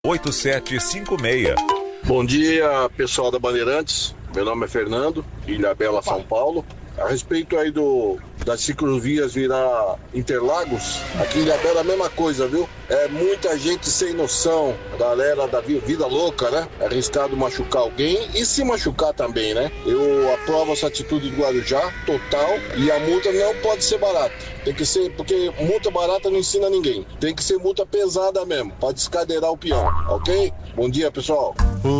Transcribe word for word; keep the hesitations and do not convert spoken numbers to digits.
oito sete cinco seis. Bom dia, pessoal da Bandeirantes. Meu nome é Fernando, Ilhabela, São Paulo. A respeito aí do, das ciclovias virar Interlagos, aqui em Ilhabela é a mesma coisa, viu? É muita gente sem noção, galera da vida louca, né? É arriscado machucar alguém e se machucar também, né? Eu aprovo essa atitude do Guarujá, total, e a multa não pode ser barata. Tem que ser, porque multa barata não ensina ninguém. Tem que ser multa pesada mesmo, pra descadeirar o peão, ok? Bom dia, pessoal.